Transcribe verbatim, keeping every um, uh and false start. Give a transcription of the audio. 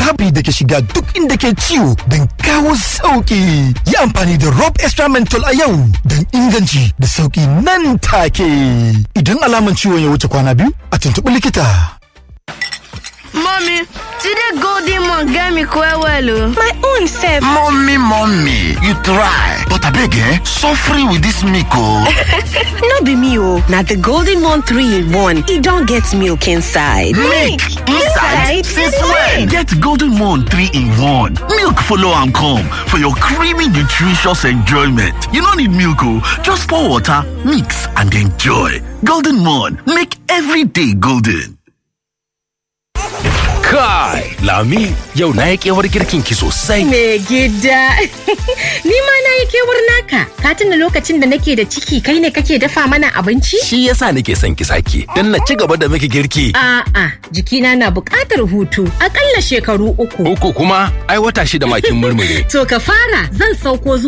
zafi da ke shiga duk inda ke ciwo don kawo sauki. Yi amfani da Rob Extra Menthol a yau don inganci da sauki nan take. Idan alaman ciwon ya wuce kwana biyu, a tuntuɓi likita. Mommy, today Golden Mon get me quite well. My own self. Mommy, mommy, you try. But I beg, eh? Suffering with this milk, oh. No be me, oh. Now the Golden Mon three in one. It don't get milk inside. Milk inside? Since when? Get Golden Mon three in one. Milk follow and come for your creamy, nutritious enjoyment. You don't need milk, oh. Just pour water, mix, and enjoy. Golden Mon, make every day golden. Kai, Lami, yau na yi kewar girkin ki sosai. Me gida. Ni ma na yi kewar naka. Ka tuna lokacin da nake da ciki kai ne kake dafa mana abinci? Shi yasa nake son ki sake. Dan na ci gaba da miki girki. A'a, jikina na buƙatar hutu. Akalla shekaru uku. Uku kuma ai wata shida makin murmure. To ka fara, zan sauko zuwa